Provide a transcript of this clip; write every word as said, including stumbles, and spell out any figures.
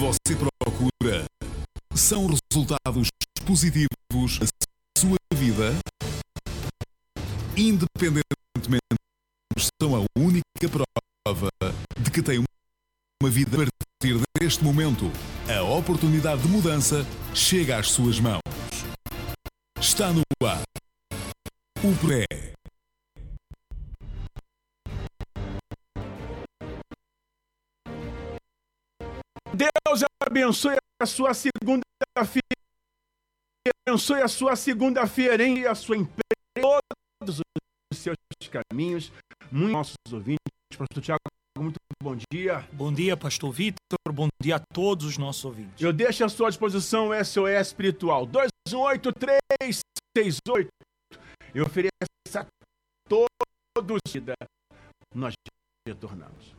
você procura são resultados positivos na sua vida? Independentemente, são a única prova de que tem uma vida. A partir deste momento, a oportunidade de mudança chega às suas mãos. Está no ar o pré. Deus abençoe a sua segunda-feira, abençoe a sua segunda-feira, hein? E a sua empresa, todos os seus caminhos. Muitos nossos ouvintes, pastor Tiago, muito bom dia. Bom dia, pastor Vitor, bom dia a todos os nossos ouvintes. Eu deixo à sua disposição o S O S Espiritual, dois um oito, três seis oito. Eu ofereço a todos vida. Nós retornamos.